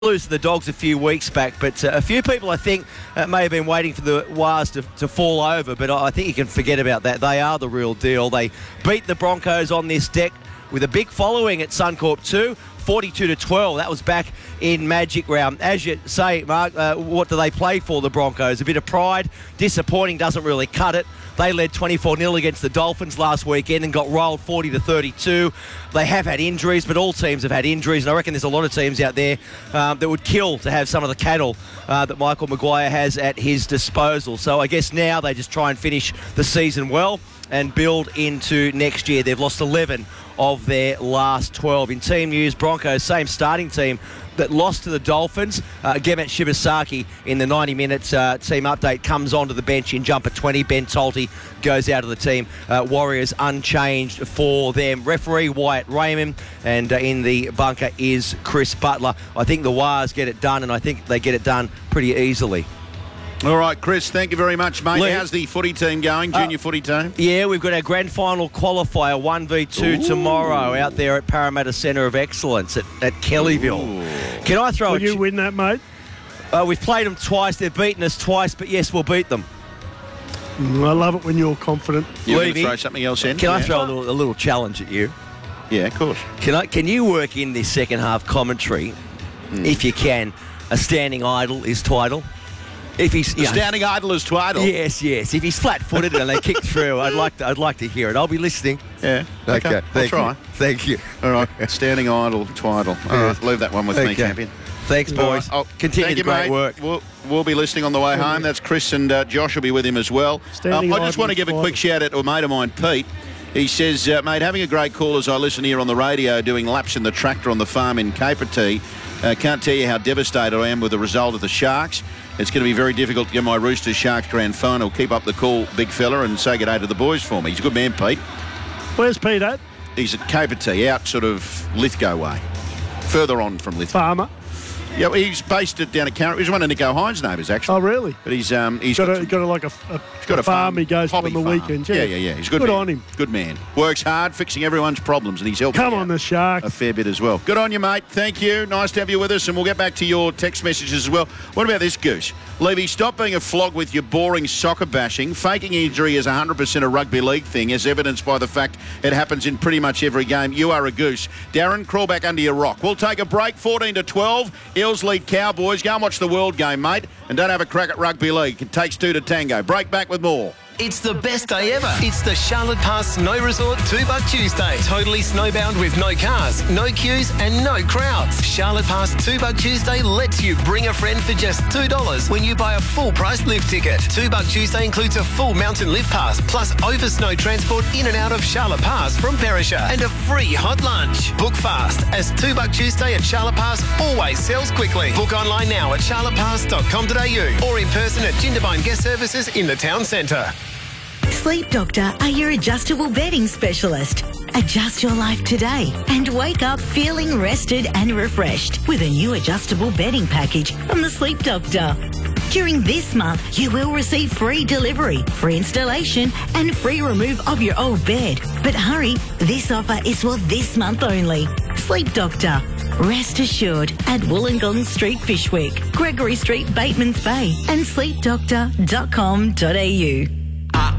Lose to the Dogs a few weeks back, but a few people, I think, may have been waiting for the Wars to fall over, but I think you can forget about that. They are the real deal. They beat the Broncos on this deck with a big following at Suncorp 2, 42-12. That was back in Magic Round. As you say, Mark, what do they play for, the Broncos? A bit of pride. Disappointing, doesn't really cut it. They led 24-0 against the Dolphins last weekend and got rolled 40-32. They have had injuries, but all teams have had injuries, and I reckon there's a lot of teams out there that would kill to have some of the cattle that Michael Maguire has at his disposal. So I guess now they just try and finish the season well and build into next year. They've lost 11 of their last 12. In team news, Broncos, same starting team that lost to the Dolphins. Gemet Shibasaki in the 90-minute team update comes onto the bench in jumper 20. Ben Tolte goes out of the team. Warriors unchanged for them. Referee Wyatt Raymond, and in the bunker is Chris Butler. I think the Wars get it done, and I think they get it done pretty easily. All right, Chris, thank you very much, mate. Lee, how's the footy team going, junior footy team? Yeah, we've got our grand final qualifier 1v2 tomorrow out there at Parramatta Centre of Excellence at Kellyville. Ooh. Can I throw Will you win that, mate? We've played them twice. They've beaten us twice, but yes, we'll beat them. I love it when you're confident. You're going to throw something else in? Can I throw a little challenge at you? Yeah, of course. Can you work in this second half commentary, if you can, a standing idle is Twiddle? If he's standing idle is Twiddle. Yes. If he's flat-footed and they kick through, I'd like to hear it. I'll be listening. Yeah. Okay. I'll try. Thank you. All right. Standing idle, Twiddle. All right. Leave that one with me, champion. Thanks, boys. Continue the great work. We'll be listening on the way home. That's Chris, and Josh will be with him as well. I just want to give a quick shout out to a mate of mine, Pete. He says, mate, having a great call as I listen here on the radio doing laps in the tractor on the farm in Capertee. Can't tell you how devastated I am with the result of the Sharks. It's going to be very difficult to get my Roosters Sharks grand final. Keep up the call, big fella, and say good day to the boys for me. He's a good man, Pete. Where's Pete at? He's at Capertee, out sort of Lithgow way. Further on from Lithgow. Farmer. Yeah, he's based down at Carrick. He's one of Nico Hines' neighbours, actually. Oh, really? But he's got a farm he goes to on the weekends. Yeah. He's good on him. Good man. Works hard, fixing everyone's problems, and he's helping Come on, the Sharks. A fair bit as well. Good on you, mate. Thank you. Nice to have you with us, and we'll get back to your text messages as well. What about this, Goose? Levy, stop being a flog with your boring soccer bashing. Faking injury is 100% a rugby league thing, as evidenced by the fact it happens in pretty much every game. You are a goose. Darren, crawl back under your rock. We'll take a break. 14-12. Eels lead Cowboys. Go and watch the World Game, mate, and don't have a crack at rugby league. It takes two to tango. Break back with more. It's the best day ever. It's the Charlotte Pass Snow Resort $2 Tuesday. Totally snowbound with no cars, no queues and no crowds. Charlotte Pass $2 Tuesday lets you bring a friend for just $2 when you buy a full price lift ticket. $2 Tuesday includes a full mountain lift pass plus over snow transport in and out of Charlotte Pass from Perisher and a free hot lunch. Book fast as $2 Tuesday at Charlotte Pass always sells quickly. Book online now at charlottepass.com.au or in person at Jindabyne Guest Services in the town centre. Sleep Doctor are your adjustable bedding specialist. Adjust your life today and wake up feeling rested and refreshed with a new adjustable bedding package from the Sleep Doctor. During this month, you will receive free delivery, free installation and free remove of your old bed. But hurry, this offer is for this month only. Sleep Doctor. Rest assured at Wollongong Street, Fishwick, Gregory Street, Batemans Bay and sleepdoctor.com.au.